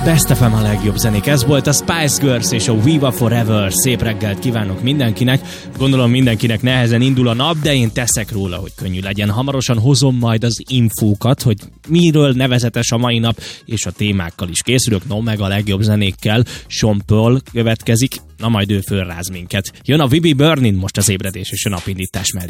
Best FM a legjobb zenék. Ez volt a Spice Girls és a Viva Forever. Szép reggelt kívánok mindenkinek. Gondolom mindenkinek nehezen indul a nap, de én teszek róla, hogy könnyű legyen. Hamarosan hozom majd az infókat, hogy miről nevezetes a mai nap, és a témákkal is készülök. No, meg a legjobb zenékkel. Sean Paul következik. Na majd ő fölráz minket. Jön a We Be Burning most az ébredés és a napindítás mellé.